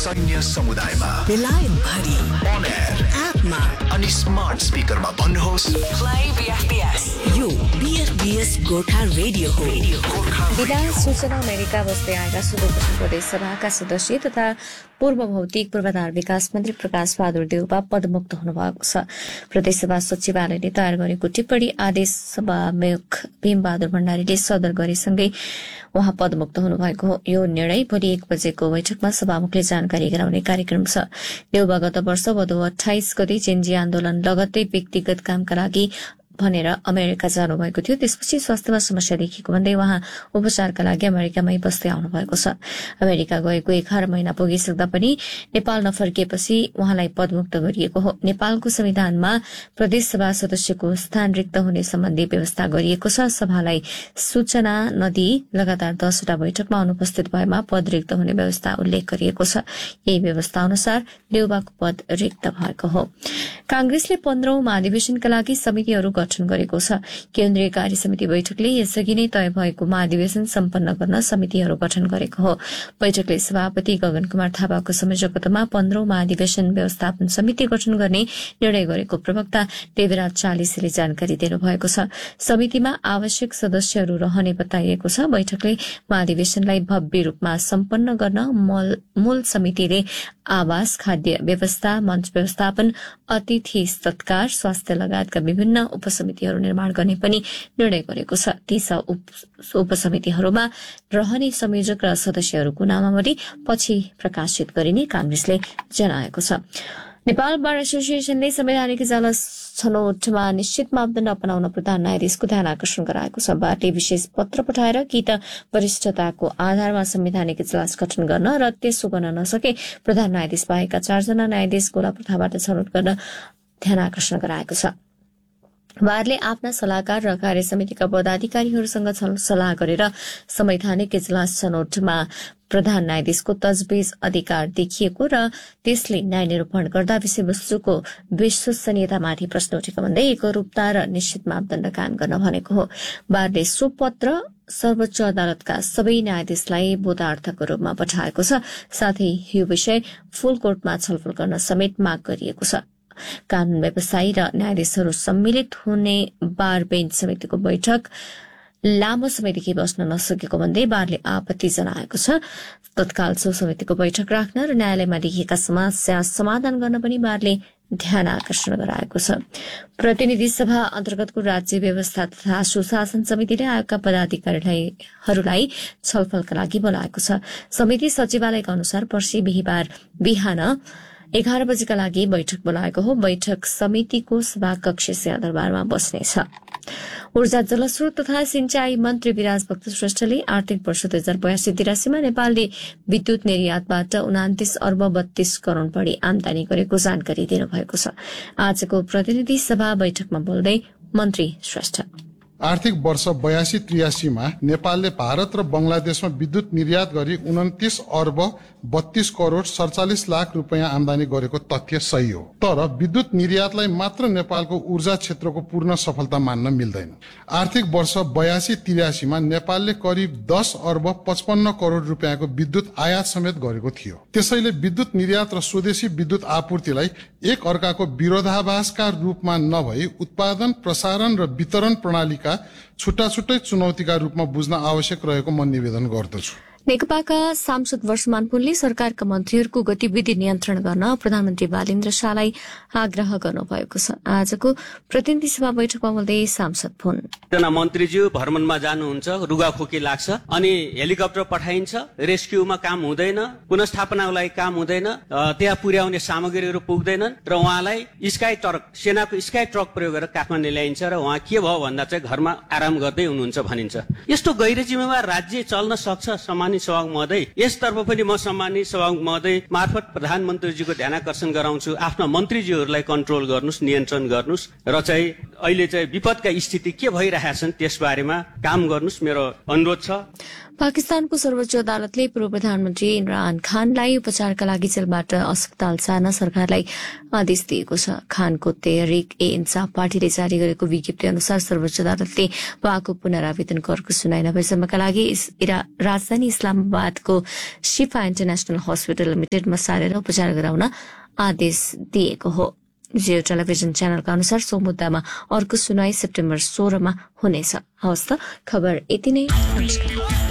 सैन्य समुदायमा बेलायत भरि on air एपमा अनि स्मार्ट स्पिकरमा भन्नुहोस् प्ले बीएफबीएस यो बीएफबीएस गोर्खा रेडियो हो। विधान सूचना अमेरिका बस्दै आएका सुदूरपश्चिम प्रदेश सभाका सदस्य तथा पूर्व भौतिक पूर्वाधार विकास मन्त्री प्रकाश बहादुर देउवा पदमुक्त हुनुभएको छ। प्रदेशसभा सचिवालयले तयार गरेको टिप्पणी आदेश सभामुख भीमबहादुर भण्डारीले सदर गरेसँगै उहाँ पदमुक्त हुनुभएको हो। यो निर्णय भोलि 1 बजेको बैठकमा सभामुखले जानकारी गराउने कार्यक्रम छ। देउवा गत वर्ष भदौ 28 गते जेन्जी आन्दोलन लगत्तै व्यक्तिगत कामका लागि भनेर अमेरिका जानुभएको थियो। त्यसपछि स्वास्थ्यमा समस्या देखिएको भन्दै उहाँ उपचारका लागि अमेरिकामै बस्दै आउनु भएको छ। अमेरिका गएको 11 महिना पुगिसक्दा पनि नेपाल नफर्किएपछि उहाँलाई पदमुक्त गरिएको हो। नेपालको संविधानमा प्रदेशसभा सदस्यको स्थान रिक्त हुने सम्बन्धी व्यवस्था गरिएको छ। सभालाई सूचना नदिई लगातार 10 वटा बैठकमा अनुपस्थित भएमा पद रिक्त हुने व्यवस्था उल्लेख गरिएको छ। यही व्यवस्था अनुसार देउवाको पद रिक्त भएको हो। कांग्रेसले 15औं महाधिवेशनका लागि समितिहरू गठन गरेको छ। केन्द्रीय कार्य समिति बैठकले यसअघि नै तय भएको महाधिवेशन सम्पन्न गर्न समितिहरू गठन गरेको हो। बैठकले सभापति गगन कुमार थापाको संयोजकत्वमा 15औं महाधिवेशन व्यवस्थापन समिति गठन गर्ने निर्णय गरेको प्रवक्ता देवराज चालिसेले जानकारी दिनुभएको छ। समितिमा आवश्यक सदस्यहरू रहने बताइएको छ। बैठकले महाधिवेशनलाई भव्य रूपमा सम्पन्न गर्न मूल समितिले आवास, खाद्य व्यवस्था, मंच व्यवस्थापन, अतिथि सत्कार, स्वास्थ्य लगायतका विभिन्न उपसमितिहरू निर्माण गर्ने पनि निर्णय गरेको छ। ती उपसमितिहरूमा रहने संयोजक र सदस्यहरूको नामावली पछि प्रकाशित गरिने कांग्रेसले जनाएको छ। नेपाल बार एसोसिएशनले संवैधानिक इजलास छनौटमा निश्चित मापदण्ड अपनाउन प्रधान न्यायाधीशको ध्यान आकर्षण गराएको छ। बारले विशेष पत्र पठाएर कि त वरिष्ठताको आधारमा संवैधानिक इजलास गठन गर्न र त्यसो गर्न नसके प्रधान न्यायाधीश बाहेकका 4 जना न्यायाधीश गोला प्रथाबाट छनौट गर्न ध्यान आकर्षण गराएको छ। बारले आफ्ना सल्लाहकार र कार्य समितिका पदाधिकारीहरूसँग सल्लाह गरेर संवैधानिक इजलास छनौटमा प्रधान न्यायाधीशको तजविज अधिकार देखिएको र त्यसले न्याय निरूपण गर्दा विषयवस्तुको विश्वसनीयतामाथि प्रश्न उठेको भन्दै एकरूपता र निश्चित मापदण्ड कायम गर्न भनेको हो। बारले सो पत्र सर्वोच्च अदालतका सबै न्यायाधीशलाई बोधार्थको रूपमा पठाएको छ। साथै यो विषय फुल कोर्टमा छलफल गर्न समेत माग गरिएको छ। कानून व्यवसायी र न्यायाधीशहरू सम्मिलित हुने बार बेन्च समितिको बैठक लामो समयदेखि बस्न नसकेको भन्दै बारले आपत्ति जनाएको छ। तत्काल सो समितिको बैठक राख्न र न्यायालयमा देखिएका समस्या समाधान गर्न पनि बारले ध्यान आकर्षण गराएको छ। प्रतिनिधि सभा अन्तर्गतको राज्य व्यवस्था तथा सुशासन समितिले आयोगका पदाधिकारीहरूलाई छलफलका लागि बोलाएको छ। समिति सचिवालयका अनुसार पर्सि बिहीबार बिहान 11 बजेका लागि बैठक बोलाएको हो। बैठक समितिको सभाकक्ष सिंहदरबारमा बस्नेछ। ऊर्जा जलस्रोत तथा सिंचाई मन्त्री विराज भक्त श्रेष्ठले आर्थिक वर्ष 2082-83 मा नेपालले विद्युत निर्यातबाट 29 अर्ब 32 करोड़ बढी आमदानी गरेको जानकारी दिनुभएको छ। आजको प्रतिनिधि सभा बैठकमा बोल्दै मन्त्री श्रेष्ठ आर्थिक वर्ष 82-83 मा नेपालले भारत र बंगलादेशमा विद्युत निर्यात गरी 29 अर्ब 32 करोड़ 47 लाख रुपैयाँ आमदानी गरेको तथ्य सही हो। तर विद्युत निर्यातलाई मात्र नेपालको ऊर्जा क्षेत्रको पूर्ण सफलता मान्न मिल्दैन। आर्थिक वर्ष 82-83 मा नेपालले करिब 10 अर्ब 55 करोड़ रुपैयाँको विद्युत आयात समेत गरेको थियो। त्यसैले विद्युत निर्यात र स्वदेशी विद्युत आपूर्तिलाई एक अर्काको विरोधाभासका रूपमा नभई उत्पादन, प्रसारण र वितरण प्रणालीका छुट्टा छुट्टै चुनौतीका रूपमा बुझ्न आवश्यक रहेको म निवेदन गर्दछु। नेकपाका सांसद वर्षमान पुनले सरकारका मन्त्रीहरूको गतिविधि नियन्त्रण गर्न प्रधानमन्त्री बालेन्द्र शाहलाई आग्रह गर्नुभएको छ। आजको प्रतिनिधि सभा बैठकमा बोल्दै सांसद पुन जना मन्त्रीज्यू भ्रमणमा जानुहुन्छ, रुगाखोकी लाग्छ अनि हेलिकप्टर पठाइन्छ, रेस्क्युमा काम हुँदैन, पुनर्स्थापनाको लागि काम हुँदैन, त्यहाँ पुर्याउने सामग्रीहरू पुग्दैनन् र उहाँलाई स्काई ट्रक, सेनाको स्काई ट्रक प्रयोग गरेर काठमाडौँ ल्याइन्छ र उहाँ के भयो भन्दा चाहिँ घरमा आराम गर्दै हुनुहुन्छ भनिन्छ। यस्तो गैर जिम्मेवार राज्य चल्न सक्छ? सम्मानित सभामुख महोदय, यसतर्फ पनि म सम्मानित सभामुख महोदय मार्फत प्रधानमन्त्रीजीको ध्यान आकर्षण गराउँछु। आफ्ना मन्त्रीजीहरूलाई कन्ट्रोल गर्नुस्, नियन्त्रण गर्नुस् र चाहिँ अहिले चाहिँ विपदका स्थिति के भइरहेछन् त्यसबारेमा काम गर्नुस् मेरो अनुरोध छ। पाकिस्तानको सर्वोच्च अदालतले पूर्व प्रधानमन्त्री इमरान खानलाई उपचारका लागि जेलबाट अस्पताल जान सरकारलाई आदेश दिएको छ। खानको तहरिक ए इन्साफ पार्टीले जारी गरेको विज्ञप्ति अनुसार सर्वोच्च अदालतले उहाँको पुनरावेदन गरेको सुनाइ नभएसम्मका लागि राजधानी इस्लामाबादको शिफा इन्टरनेशनल हस्पिटल लिमिटेडमा सारेर उपचार गराउन आदेश दिएको हो। जियो टेलिभिजन च्यानलका अनुसार सो मुद्दामा अर्को सुनाई सेप्टेम्बर 16 हुनेछ। हवस् त खबर यति नै। नमस्कार।